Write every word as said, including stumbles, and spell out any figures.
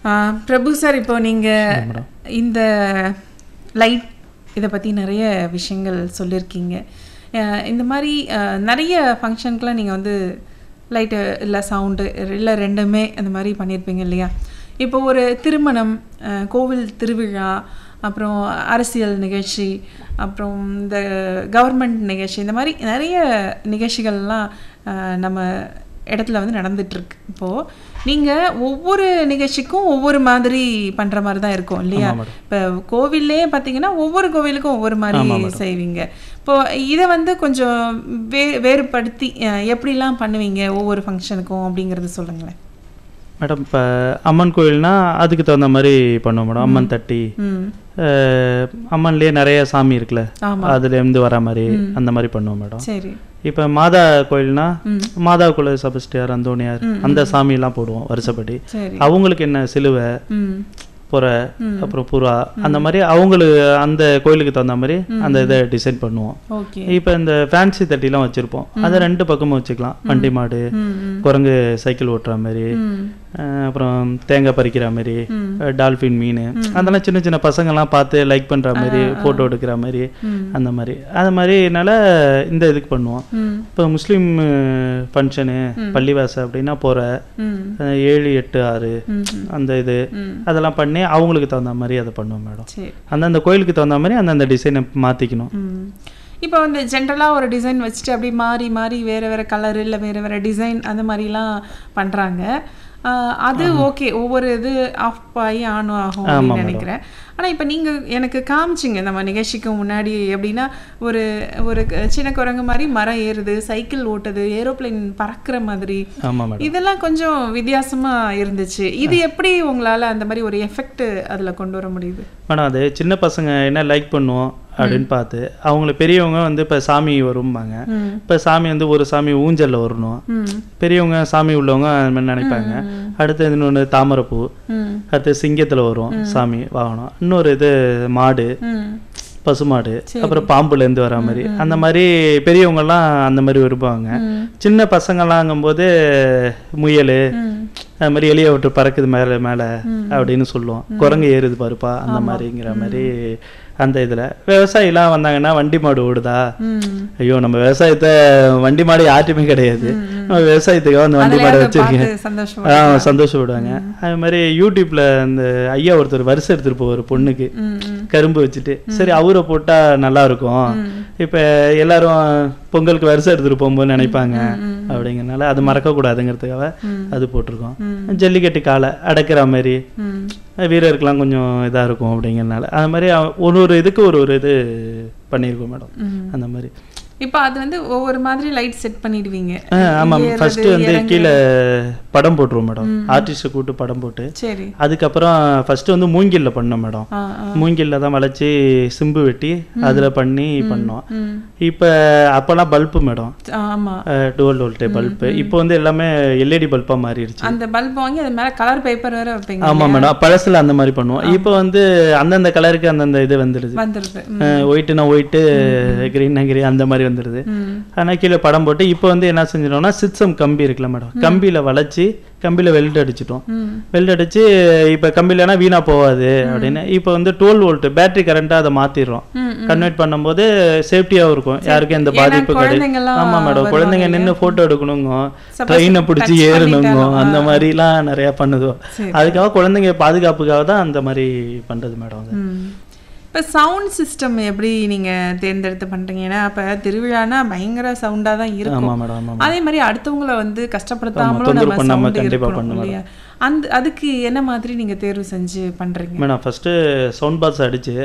பிரபு sir, இப்போ நீங்கள் இந்த லைட் இதை பற்றி நிறைய விஷயங்கள் சொல்லியிருக்கீங்க. இந்த மாதிரி நிறைய ஃபங்க்ஷனுக்குலாம் நீங்கள் வந்து லைட்டு இல்லை சவுண்டு இல்லை ரெண்டுமே அந்த மாதிரி பண்ணியிருப்பீங்க இல்லையா? இப்போ ஒரு திருமணம், கோவில் திருவிழா, அப்புறம் அரசியல் நிகழ்ச்சி, அப்புறம் இந்த கவர்மெண்ட் நிகழ்ச்சி, இந்த மாதிரி நிறைய நிகழ்ச்சிகள்லாம் நம்ம இடத்துல வந்து நடந்துட்டுருக்கு. இப்போது நீங்கள் ஒவ்வொரு நிகழ்ச்சிக்கும் ஒவ்வொரு மாதிரி பண்ணுற மாதிரி தான் இருக்கும் இல்லையா? இப்போ கோவில்லே பார்த்தீங்கன்னா ஒவ்வொரு கோவிலுக்கும் ஒவ்வொரு மாதிரி செய்வீங்க. இப்போது இதை வந்து கொஞ்சம் வே வேறுபடுத்தி எப்படிலாம் பண்ணுவீங்க ஒவ்வொரு ஃபங்க்ஷனுக்கும் அப்படிங்கிறது சொல்லுங்களேன் மேடம். இப்போ அம்மன் கோயில்னா அதுக்கு தகுந்த மாதிரி பண்ணுவோம் மேடம். அம்மன் தட்டி, அம்மன்லேயே நிறைய சாமி இருக்குல்ல, அதுலேருந்து வர மாதிரி அந்த மாதிரி பண்ணுவோம் மேடம். சரி. இப்போ மாதா கோயில்னா மாதா குல சபஸ்டியார், அந்தோனியார், அந்த சாமியெல்லாம் போடுவோம் வருஷப்படி. அவங்களுக்கு என்ன சிலுவை, புறை, அப்புறம் புறா, அந்த மாதிரி அவங்களுக்கு அந்த கோயிலுக்கு தகுந்த மாதிரி அந்த இதை டிசைன் பண்ணுவோம். இப்போ இந்த ஃபேன்சி தட்டிலாம் வச்சுருப்போம், அதை ரெண்டு பக்கமும் வச்சுக்கலாம். வண்டி மாடு, குரங்கு சைக்கிள் ஓட்டுற மாதிரி, அப்புறம் தேங்காய் பறிக்கிற மாதிரி, டால்ஃபின் மீன், அதெல்லாம் சின்ன சின்ன பசங்கள்லாம் பார்த்து லைக் பண்ணுற மாதிரி, ஃபோட்டோ எடுக்கிற மாதிரி, அந்த மாதிரி அது மாதிரினால இந்த இதுக்கு பண்ணுவோம். இப்போ முஸ்லீம் ஃபங்க்ஷனு பள்ளிவாசல் அப்படின்னா போகிற ஏழு எட்டு ஆறு அந்த இது அதெல்லாம் பண்ணி அவங்களுக்கு தகுந்த மாதிரி அதை பண்ணுவோம் மேடம். அந்தந்த கோயிலுக்கு தகுந்த மாதிரி அந்தந்த டிசைனை மாற்றிக்கணும். இப்போ வந்து ஜென்ரலாக ஒரு டிசைன் வச்சுட்டு அப்படி மாறி மாறி வேறு வேறு கலர் இல்லை வேறு வேறு டிசைன் அந்த மாதிரிலாம் பண்ணுறாங்க. அது ஓகே, ஒவ்வொரு இது ஆஃப் ஆகி ஆன் ஆகும் அப்படின்னு நினைக்கிறேன். ஆனால் இப்போ நீங்கள் எனக்கு காமிச்சிங்க நம்ம நிகழ்ச்சிக்கு முன்னாடி எப்படின்னா ஒரு ஒரு சின்ன குரங்கு மாதிரி மரம் ஏறுது, சைக்கிள் ஓட்டுது, ஏரோப்ளைன் பறக்கிற மாதிரி, இதெல்லாம் கொஞ்சம் வித்தியாசமாக இருந்துச்சு. இது எப்படி உங்களால் அந்த மாதிரி ஒரு எஃபெக்ட் அதில் கொண்டு வர முடியுது மேடம்? அது சின்ன பசங்க என்ன லைக் பண்ணுவோம் அப்படின்னு பார்த்து அவங்கள பெரியவங்க வந்து இப்போ சாமி வரும்பாங்க. இப்போ சாமி வந்து ஒரு சாமி ஊஞ்சலில் வரணும், பெரியவங்க சாமி உள்ளவங்க அது மாதிரி நினைப்பாங்க. அடுத்து இன்னொன்று தாமரைப்பூ, அடுத்து சிங்கத்தில் வரும் சாமி வாகனம், இன்னொரு இது மாடு, பசுமாடு, அப்புறம் பாம்புலேருந்து வர மாதிரி, அந்த மாதிரி பெரியவங்கெல்லாம் அந்த மாதிரி விரும்புவாங்க. சின்ன பசங்களாங்கும்போது முயல், அது மாதிரி எலியை விட்டு பறக்குது மேலே மேலே அப்படின்னு சொல்லுவோம், குரங்கு ஏறுது பாருப்பா அந்த மாதிரிங்கிற மாதிரி. அந்த இதில் விவசாயிலாம் வந்தாங்கன்னா வண்டி மாடு ஓடுதா, ஐயோ நம்ம விவசாயத்தை வண்டி மாடு யார்ட்டுமே கிடையாது, நம்ம விவசாயத்துக்காக அந்த வண்டி மாடை வச்சிருக்கேன் ஆ சந்தோஷப்படுவாங்க. அது மாதிரி யூடியூப்ல அந்த ஐயா ஒருத்தர் வரிசை எடுத்துட்டு போவார் பொண்ணுக்கு கரும்பு வச்சுட்டு, சரி அவரை போட்டால் நல்லா இருக்கும், இப்போ எல்லாரும் பொங்கலுக்கு வரிசை எடுத்துட்டு போகும்போது நினைப்பாங்க அப்படிங்கிறனால அது மறக்கக்கூடாதுங்கிறதுக்காக அது போட்டிருக்கோம். ஜல்லிக்கட்டு காலை அடக்கிற மாதிரி வீரருக்கெல்லாம் கொஞ்சம் இதாக இருக்கும் அப்படிங்கிறனால அது மாதிரி ஒரு ஒரு இதுக்கு ஒரு ஒரு இது பண்ணியிருக்கோம் மேடம். அந்த மாதிரி இப்போ அது வந்து ஒவ்வொரு மாதிரி லைட் செட் பண்ணிடுவீங்க. ஆமாம், ஃபர்ஸ்ட் வந்து கீழே படம் போட்டுருவோம் மேடம், ஆர்டிஸ்ட்டை கூப்பிட்டு படம் போட்டு. சரி. அதுக்கப்புறம் ஃபர்ஸ்ட் வந்து மூங்கில்ல பண்ணோம் மேடம், மூங்கில்ல தான் வளைச்சி சிம்பு வெட்டி அதில் பண்ணி பண்ணோம். இப்போ அப்போல்லாம் bulb madam, twelve volt bulb, இப்போ வந்து எல்லாமே எல்இடி பல்பாக மாறிடுச்சு. அந்த பல்ப் வாங்கி அது மேலே கலர் பேப்பர் வேற வைப்பீங்க. ஆமாம் மேடம், பழசில் அந்த மாதிரி பண்ணுவோம். இப்போ வந்து அந்தந்த கலருக்கு அந்தந்த இது வந்துடுது, ஒயிட்டுனா ஒயிட்டு, கிரீன்னா கிரீன் அந்த மாதிரி வந்துடுது. ஆனால் கீழே படம் போட்டு இப்போ வந்து என்ன செஞ்சிட்டோம்னா சிப்சம் கம்பி இருக்குல்ல மேடம், கம்பியில் வளைச்சி கம்பியில் வெல்ட் அடிச்சிட்டோம். வெல்ட் அடிச்சு இப்போ கம்பியிலனா வீணா போகாது அப்படின்னு இப்போ வந்து டுவெல் வோல்ட் பேட்டரி கரண்ட்டாக அதை மாற்றிடுறோம். கன்வெர்ட் பண்ணும்போது சேஃப்டியாகவும் இருக்கும், யாருக்கும் எந்த பாதிப்பு கிடையாது. ஆமாம் மேடம், குழந்தைங்க நின்று ஃபோட்டோ எடுக்கணுங்க, ட்ரெயினை பிடிச்சி ஏறணுங்க, அந்த மாதிரிலாம் நிறையா பண்ணுதோ. அதுக்காக குழந்தைங்க பாதுகாப்புக்காக தான் அந்த மாதிரி பண்ணுறது மேடம். இப்போ சவுண்ட் சிஸ்டம் எப்படி நீங்கள் தேர்ந்தெடுத்து பண்ணுறீங்க? ஏன்னா இப்போ திருவிழானா பயங்கர சவுண்டாக தான் இருக்கும், அதே மாதிரி அடுத்தவங்களை வந்து கஷ்டப்படுத்தாமலும் நம்ம சவுண்ட் இருக்கணும் இல்லையா? அந்த அதுக்கு என்ன மாதிரி நீங்கள் தேர்வு செஞ்சு பண்ணுறீங்க மேடம்? ஃபஸ்ட்டு சவுண்ட் பாக்ஸ் அடித்து